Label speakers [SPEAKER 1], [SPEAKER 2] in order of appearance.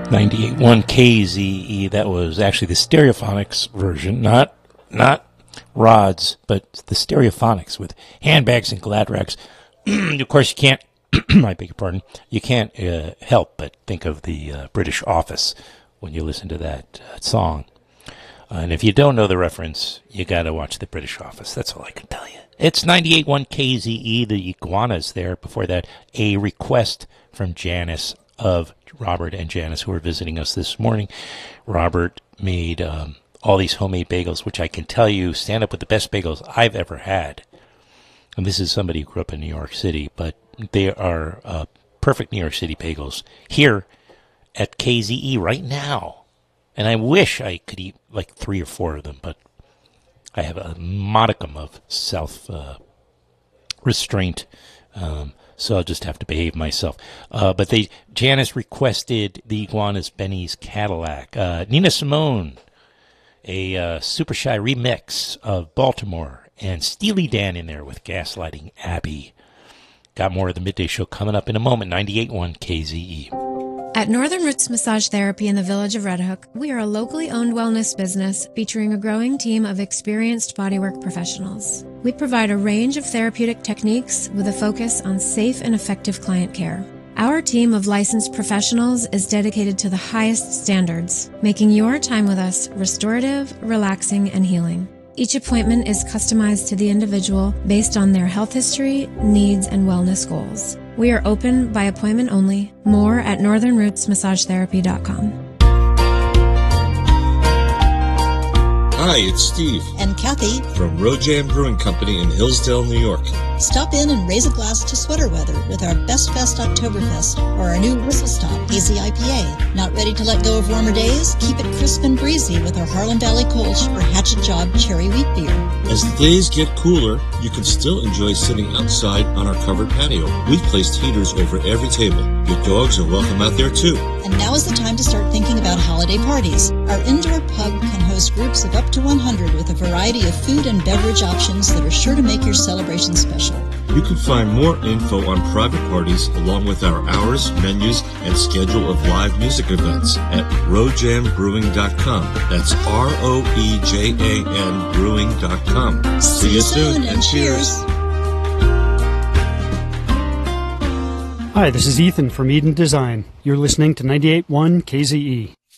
[SPEAKER 1] 98.1 KZE. That was actually the Stereophonics version, not Rod's, but the Stereophonics with Handbags and Glad Rags. Of course, you can't. I beg your pardon. You can't help but think of the British Office when you listen to that song. And if you don't know the reference, you got to watch the British Office. That's all I can tell you. It's 98.1 KZE. The Iguanas there. Before that, a request from Janice of Robert and Janice, who are visiting us this morning. Robert made all these homemade bagels, which I can tell you stand up with the best bagels I've ever had. And this is somebody who grew up in New York City, but they are perfect New York City bagels here at KZE right now. And I wish I could eat like 3 or 4 of them, but I have a modicum of self-restraint, so I'll just have to behave myself. But Janice requested the Iguanas Benny's Cadillac. Nina Simone, a Super Shy remix of Baltimore, and Steely Dan in there with Gaslighting Abbey. Got more of the Midday Show coming up in a moment. 98.1 KZE.
[SPEAKER 2] At Northern Roots Massage Therapy in the village of Red Hook, we are a locally owned wellness business featuring a growing team of experienced bodywork professionals. We provide a range of therapeutic techniques with a focus on safe and effective client care. Our team of licensed professionals is dedicated to the highest standards, making your time with us restorative, relaxing, and healing. Each appointment is customized to the individual based on their health history, needs, and wellness goals. We are open by appointment only. More at northernrootsmassagetherapy.com.
[SPEAKER 3] Hi, it's Steve.
[SPEAKER 4] And Kathy.
[SPEAKER 3] From Road Jam Brewing Company in Hillsdale, New York.
[SPEAKER 4] Stop in and raise a glass to sweater weather with our Best Fest Oktoberfest or our new Whistle Stop Hazy IPA. Not ready to let go of warmer days? Keep it crisp and breezy with our Harlem Valley Kolsch or Hatchet Job Cherry Wheat Beer.
[SPEAKER 3] As the days get cooler, you can still enjoy sitting outside on our covered patio. We've placed heaters over every table. Your dogs are welcome out there too.
[SPEAKER 4] And now is the time to start thinking about holiday parties. Our indoor pub can host groups of up to 100 with a variety of food and beverage options that are sure to make your celebration special.
[SPEAKER 3] You can find more info on private parties along with our hours, menus, and schedule of live music events at roadjambrewing.com. That's ROEJAN brewing.com.
[SPEAKER 4] See you soon and cheers.
[SPEAKER 5] Hi, this is Ethan from Eden Design. You're listening to 98.1 KZE.